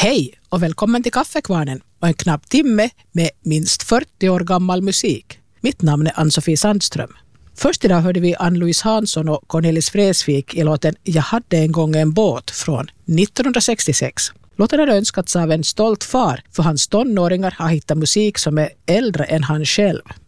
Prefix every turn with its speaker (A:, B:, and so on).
A: Hej och välkommen till Kaffekvarnen och en knapp timme med minst 40 år gammal musik. Mitt namn är Ann-Sofie Sandström. Först idag hörde vi Ann-Louise Hansson och Cornelis Vreeswijk i låten Jag hade en gång en båt från 1966. Låten hade önskats av en stolt far för hans tonåringar har hittat musik som är äldre än han själv.